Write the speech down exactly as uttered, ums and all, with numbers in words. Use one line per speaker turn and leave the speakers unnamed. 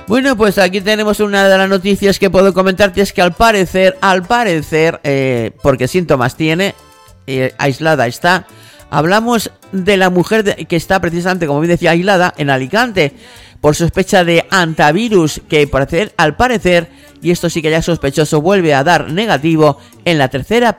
Bueno, pues aquí tenemos una de las noticias que puedo comentarte, es que al parecer, al parecer, eh, porque síntomas tiene, eh, aislada está. Hablamos de la mujer de, que está precisamente, como bien decía, aislada en Alicante por sospecha de antivirus, que parecer, al parecer, y esto sí que ya es sospechoso, vuelve a dar negativo en la tercera